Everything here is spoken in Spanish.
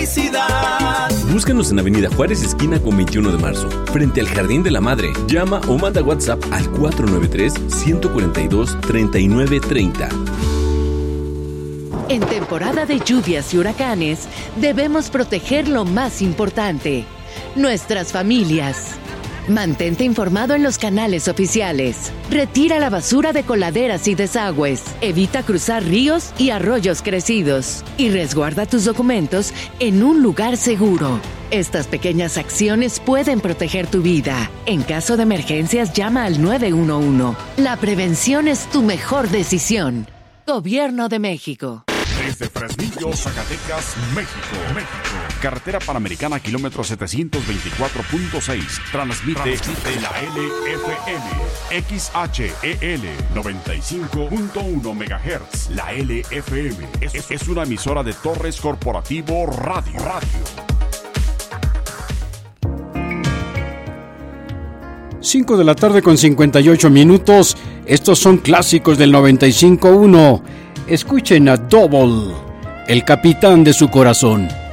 felicidad. Búscanos en Avenida Juárez, esquina con 21 de marzo, frente al Jardín de la Madre. Llama o manda WhatsApp al 493-142-3930. En temporada de lluvias y huracanes, debemos proteger lo más importante, nuestras familias. Mantente informado en los canales oficiales. Retira la basura de coladeras y desagües. Evita cruzar ríos y arroyos crecidos. Y resguarda tus documentos en un lugar seguro. Estas pequeñas acciones pueden proteger tu vida. En caso de emergencias, llama al 911. La prevención es tu mejor decisión. Gobierno de México. Desde Fresnillo, Zacatecas, México. Carretera Panamericana, kilómetro 724.6. Transmite la LFM. XHEL 95.1 MHz. La LFM es una emisora de Torres Corporativo Radio. 5 de la tarde con 58 minutos. Estos son clásicos del 95.1. Escuchen a Double, el capitán de su corazón.